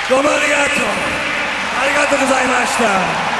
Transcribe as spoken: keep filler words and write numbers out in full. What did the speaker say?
どうもありがとうありがとうございました。